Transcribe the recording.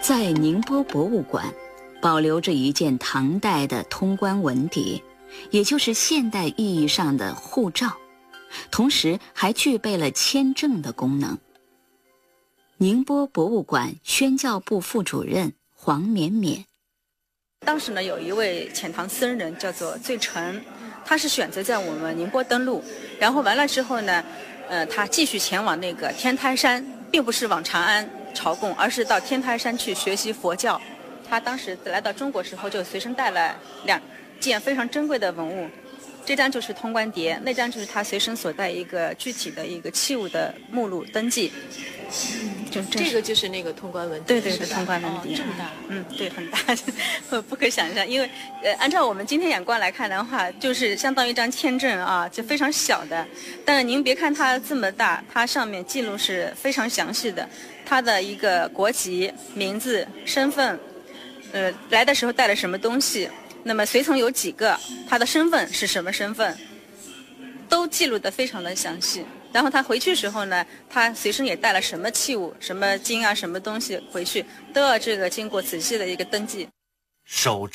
在宁波博物馆保留着一件唐代的通关文牒，也就是现代意义上的护照，同时还具备了签证的功能。宁波博物馆宣教部副主任黄绵绵， 当时呢，有一位遣唐僧人叫做醉澄，他是选择在我们宁波登陆，然后完了之后呢，他继续前往那个天台山，并不是往长安朝贡，而是到天台山去学习佛教。他当时来到中国时候，就随身带了2件非常珍贵的文物，这张就是通关牒，那张就是他随身所带一个具体的一个器物的目录登记。 这个就是那个通关文牒， 对，通关文牒， 这么大， 对，很大，不可想象。因为按照我们今天眼光来看的话，就是相当于一张签证啊，就非常小的。但是您别看它这么大，它上面记录是非常详细的，它的一个国籍、名字、身份，来的时候带了什么东西，那么随从有几个，他的身份是什么身份，都记录得非常的详细。然后他回去时候呢，他随身也带了什么器物、什么经啊、什么东西回去，都要这个经过仔细的一个登记。 手